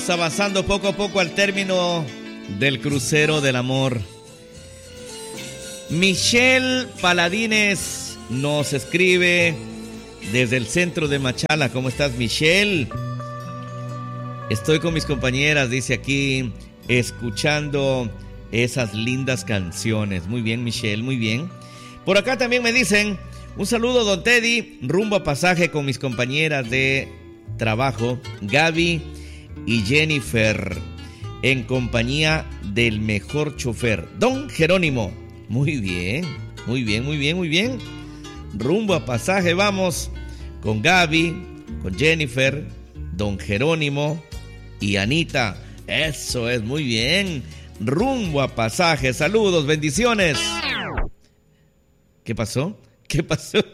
Avanzando poco a poco al término del crucero del amor. Michelle Paladines nos escribe desde el centro de Machala. ¿Cómo estás, Michelle? Estoy con mis compañeras, dice aquí, escuchando esas lindas canciones. Muy bien, Michelle, muy bien. Por acá también me dicen, un saludo, don Teddy, rumbo a Pasaje con mis compañeras de trabajo, Gaby y Jennifer, en compañía del mejor chofer, don Jerónimo. Muy bien, muy bien, muy bien, muy bien. Rumbo a Pasaje vamos con Gaby, con Jennifer, don Jerónimo y Anita. Eso es, muy bien. Rumbo a Pasaje. Saludos, bendiciones. ¿Qué pasó? ¿Qué pasó?